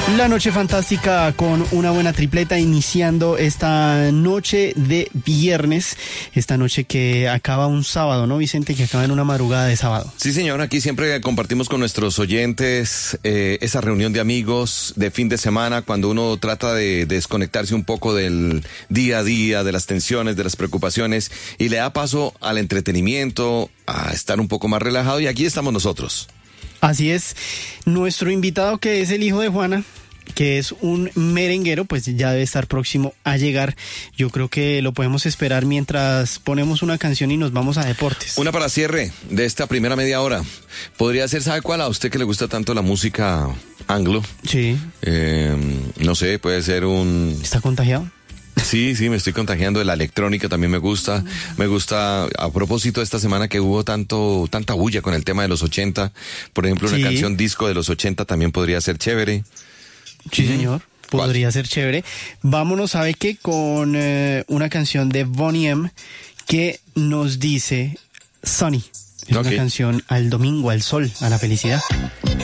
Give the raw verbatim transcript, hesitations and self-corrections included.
La noche fantástica con una buena tripleta iniciando esta noche de viernes, esta noche que acaba un sábado, ¿no, Vicente? Que acaba en una madrugada de sábado. Sí, señor, aquí siempre compartimos con nuestros oyentes eh, esa reunión de amigos de fin de semana cuando uno trata de desconectarse un poco del día a día, de las tensiones, de las preocupaciones y le da paso al entretenimiento, a estar un poco más relajado y aquí estamos nosotros. Así es, nuestro invitado que es el hijo de Juana, que es un merenguero, pues ya debe estar próximo a llegar. Yo creo que lo podemos esperar mientras ponemos una canción y nos vamos a deportes. Una para cierre de esta primera media hora. Podría ser, ¿sabe cuál? A usted que le gusta tanto la música anglo. Sí. Eh, no sé, puede ser un... ¿Está contagiado? Sí, sí, me estoy contagiando de la electrónica, también me gusta. Me gusta, a propósito, esta semana que hubo tanto tanta bulla con el tema de los ochenta. Por ejemplo, una sí. canción disco de los ochenta también podría ser chévere. Sí, señor. Podría ¿Cuál? ser chévere. Vámonos, ¿sabe qué? Con eh, una canción de Boney M que nos dice Sunny. Es okay. Una canción al domingo, al sol, a la felicidad.